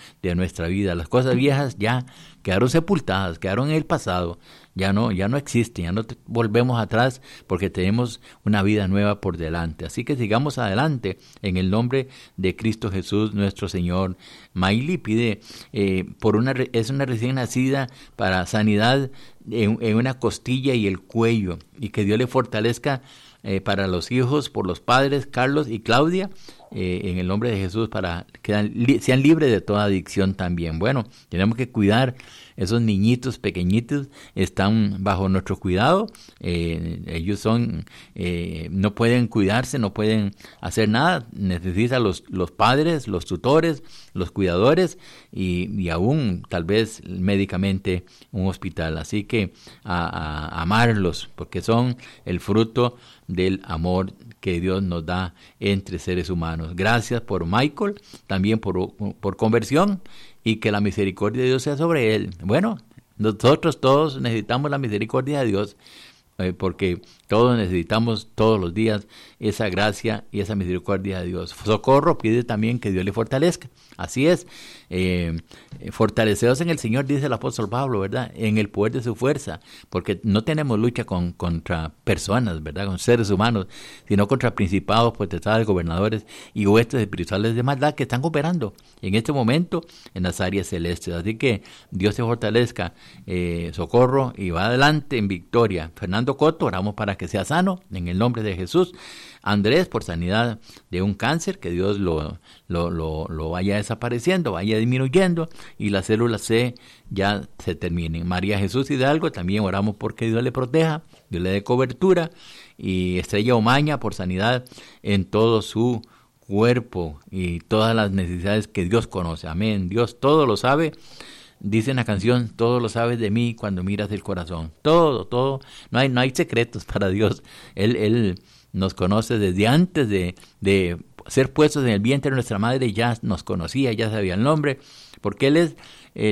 de nuestra vida. Las cosas viejas ya quedaron sepultadas, quedaron en el pasado, ya no existen, ya no volvemos atrás porque tenemos una vida nueva por delante. Así que sigamos adelante en el nombre de Cristo Jesús nuestro Señor. Maili pide es una recién nacida para sanidad en una costilla y el cuello, y que Dios le fortalezca para los hijos, por los padres Carlos y Claudia, en el nombre de Jesús, para que sean libres de toda adicción también. Bueno, tenemos que cuidar esos niñitos pequeñitos, están bajo nuestro cuidado, ellos no pueden cuidarse, no pueden hacer nada, necesitan los padres, los tutores, los cuidadores y aún tal vez médicamente un hospital. Así que a amarlos, porque son el fruto del amor que Dios nos da entre seres humanos. Gracias por Michael, también por conversión, y que la misericordia de Dios sea sobre él. Bueno, nosotros todos necesitamos la misericordia de Dios, porque todos necesitamos todos los días esa gracia y esa misericordia de Dios. Socorro pide también que Dios le fortalezca. Así es, fortaleceos en el Señor, dice el apóstol Pablo, ¿verdad? En el poder de su fuerza, porque no tenemos lucha contra personas, ¿verdad? Con seres humanos, sino contra principados, potestades, gobernadores y huestes espirituales de maldad que están operando en este momento en las áreas celestes. Así que Dios te fortalezca, Socorro, y va adelante en victoria. Fernando Coto, oramos para que sea sano en el nombre de Jesús. Andrés, por sanidad de un cáncer, que Dios lo vaya desapareciendo, vaya disminuyendo y las células C ya se terminen. María Jesús Hidalgo, también oramos porque Dios le proteja, Dios le dé cobertura. Y Estrella Omaña, por sanidad en todo su cuerpo y todas las necesidades que Dios conoce. Amén. Dios todo lo sabe. Dice en la canción, todo lo sabes de mí cuando miras el corazón. Todo. No hay secretos para Dios. Él nos conoce desde antes de ser puestos en el vientre de nuestra madre, ya nos conocía, ya sabía el nombre, porque Él es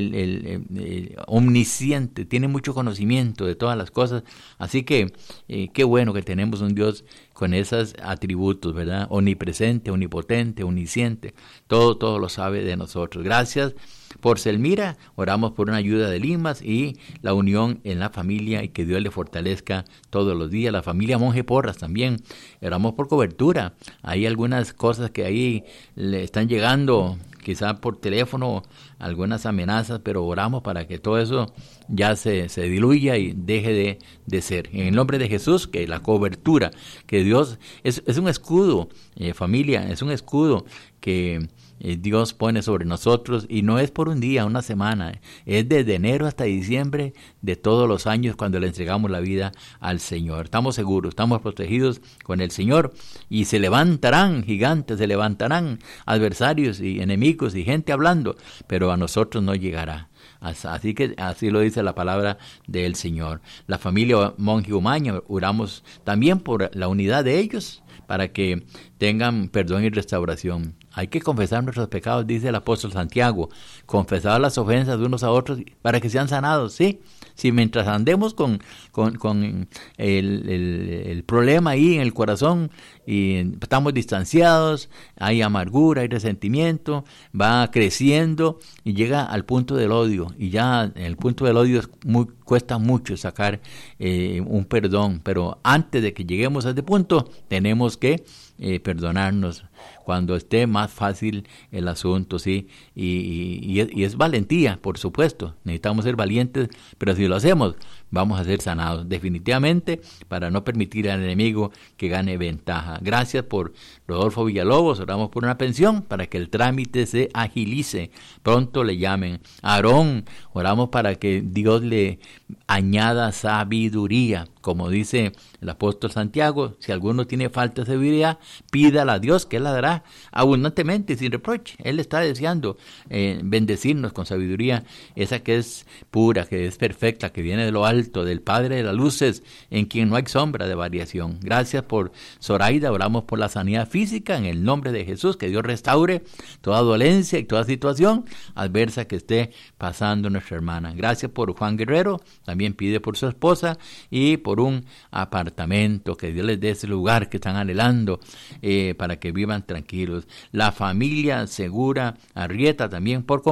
el omnisciente, tiene mucho conocimiento de todas las cosas. Así que qué bueno que tenemos un Dios con esos atributos, ¿verdad? Omnipresente, omnipotente, omnisciente, todo lo sabe de nosotros. Gracias por Selmira, oramos por una ayuda de Limas y la unión en la familia, y que Dios le fortalezca todos los días. La familia Monje Porras también, oramos por cobertura. Hay algunas cosas que ahí le están llegando, quizá por teléfono, algunas amenazas, pero oramos para que todo eso ya se diluya y deje de ser. En el nombre de Jesús, que la cobertura, que Dios es un escudo, familia, es un escudo que Dios pone sobre nosotros, y no es por un día, una semana, es desde enero hasta diciembre de todos los años cuando le entregamos la vida al Señor. Estamos seguros, estamos protegidos con el Señor, y se levantarán gigantes, se levantarán adversarios y enemigos y gente hablando, pero a nosotros no llegará. Así que así lo dice la palabra del Señor. La familia Monje Umaña, oramos también por la unidad de ellos, para que tengan perdón y restauración. Hay que confesar nuestros pecados, dice el apóstol Santiago, confesar las ofensas de unos a otros para que sean sanados, ¿sí? Si mientras andemos con el problema ahí en el corazón y estamos distanciados, hay amargura, hay resentimiento, va creciendo y llega al punto del odio, y ya en el punto del odio cuesta mucho sacar un perdón, pero antes de que lleguemos a este punto tenemos que perdonarnos cuando esté más fácil el asunto, ¿sí? Y es valentía, por supuesto, necesitamos ser valientes, pero si lo hacemos, vamos a ser sanados, definitivamente, para no permitir al enemigo que gane ventaja. Gracias por Rodolfo Villalobos, oramos por una pensión, para que el trámite se agilice, pronto le llamen. A Aarón, oramos para que Dios le añada sabiduría, como dice el apóstol Santiago, si alguno tiene falta de sabiduría, pídala a Dios, que Él la dará abundantemente, sin reproche. Él está deseando bendecirnos con sabiduría, esa que es pura, que es perfecta, que viene de lo alto, del Padre de las luces, en quien no hay sombra de variación. Gracias por Zoraida, oramos por la sanidad física, en el nombre de Jesús, que Dios restaure toda dolencia y toda situación adversa que esté pasando nuestra hermana. Gracias por Juan Guerrero, también pide por su esposa y por un apartamento, que Dios les dé ese lugar que están anhelando, para que vivan tranquilos. La familia Segura Arrieta, también por